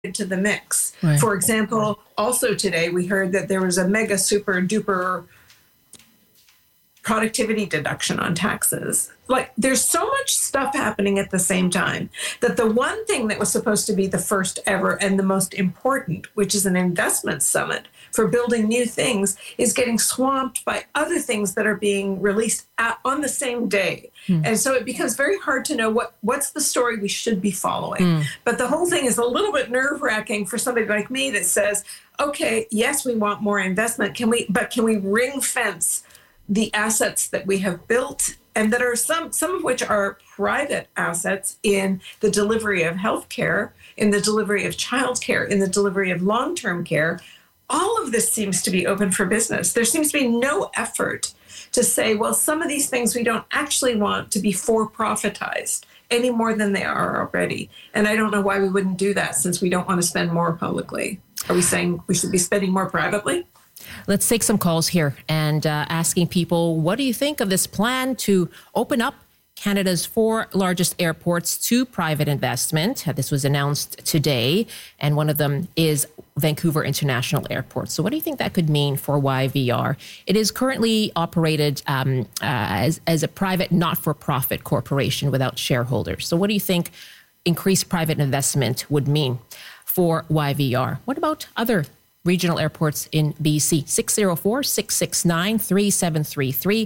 to the mix. Right. For example, also today we heard that there was a mega super duper productivity deduction on taxes. Like, there's so much stuff happening at the same time that the one thing that was supposed to be the first ever and the most important, which is an investment summit for building new things, is getting swamped by other things that are being released on the same day. And so it becomes very hard to know what's the story we should be following. But the whole thing is a little bit nerve-wracking for somebody like me that says, okay, yes, we want more investment. Can we ring fence the assets that we have built, and that are some of which are private assets in the delivery of healthcare, in the delivery of childcare, in the delivery of long-term care. All of this seems to be open for business. There seems to be no effort to say, well, some of these things we don't actually want to be for-profitized any more than they are already. And I don't know why we wouldn't do that, since we don't want to spend more publicly. Are we saying we should be spending more privately? Let's take some calls here and asking people, what do you think of this plan to open up Canada's 4 largest airports to private investment? This was announced today, and one of them is Vancouver International Airport. So what do you think that could mean for YVR? It is currently operated as a private, not-for-profit corporation without shareholders. So what do you think increased private investment would mean for YVR? What about other regional airports in BC? 604-669-3733,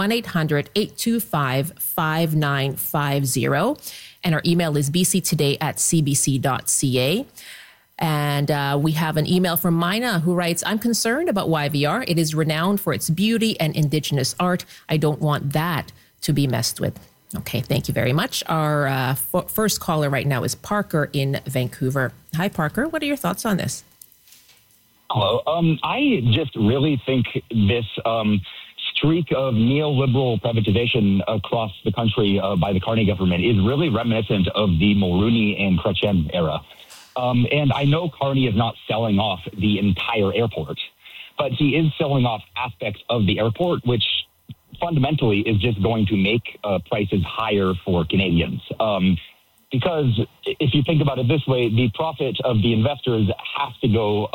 1-800-825-5950. And our email is bctoday@cbc.ca. And we have an email from Mina who writes, I'm concerned about YVR. It is renowned for its beauty and Indigenous art. I don't want that to be messed with. Okay, thank you very much. Our first caller right now is Parker in Vancouver. Hi, Parker. What are your thoughts on this? Hello. I just really think this streak of neoliberal privatization across the country by the Carney government is really reminiscent of the Mulroney and Chrétien era. And I know Carney is not selling off the entire airport, but he is selling off aspects of the airport, which fundamentally is just going to make prices higher for Canadians. Because if you think about it this way, the profit of the investors has to go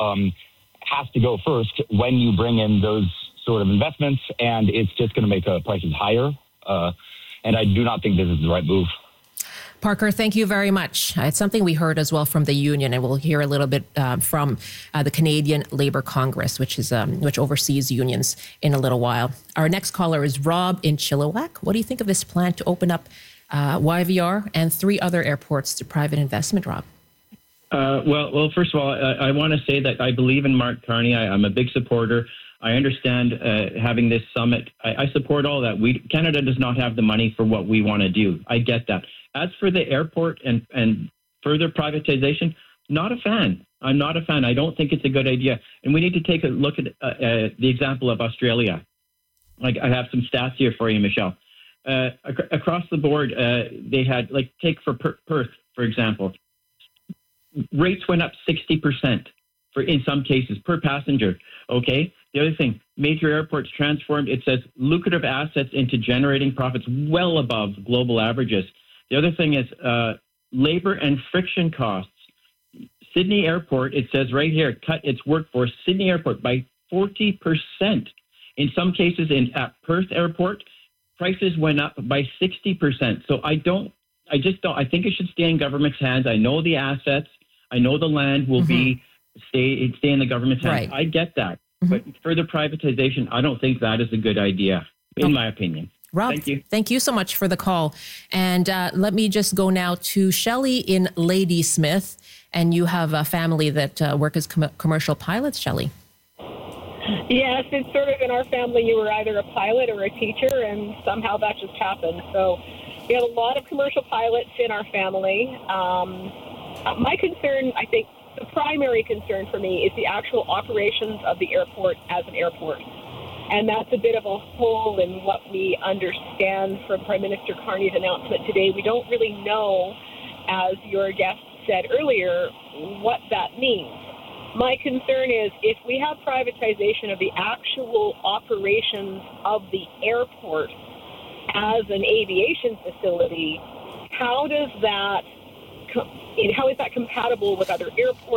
first when you bring in those sort of investments, and it's just going to make prices higher. And I do not think this is the right move. Parker, thank you very much. It's something we heard as well from the union, and we'll hear a little bit from the Canadian Labour Congress, which oversees unions, in a little while. Our next caller is Rob in Chilliwack. What do you think of this plan to open up YVR and 3 other airports to private investment, Rob? Well, first of all, I want to say that I believe in Mark Carney. I'm a big supporter. I understand having this summit. I support all that. Canada does not have the money for what we want to do. I get that. As for the airport and further privatization, not a fan. I'm not a fan. I don't think it's a good idea. And we need to take a look at the example of Australia. Like, I have some stats here for you, Michelle. Across the board, they had, take for Perth, for example. Rates went up 60% in some cases per passenger. Okay. The other thing, major airports transformed, it says, lucrative assets into generating profits well above global averages. The other thing is labor and friction costs. Sydney Airport, it says right here, cut its workforce, Sydney Airport, by 40%. In some cases at Perth Airport, prices went up by 60%. So I think it should stay in government's hands. I know the assets. I know the land will stay in the government's hands. Right. I get that. But further privatization, I don't think that is a good idea, in my opinion. Rob, thank you so much for the call. And let me just go now to Shelley in Ladysmith. And you have a family that work as commercial pilots, Shelley. Yes, it's sort of in our family. You were either a pilot or a teacher, and somehow that just happened. So we have a lot of commercial pilots in our family. My concern, I think, the primary concern for me is the actual operations of the airport as an airport. And that's a bit of a hole in what we understand from Prime Minister Carney's announcement today. We don't really know, as your guest said earlier, what that means. My concern is if we have privatization of the actual operations of the airport as an aviation facility, how does that how is that compatible with other airports?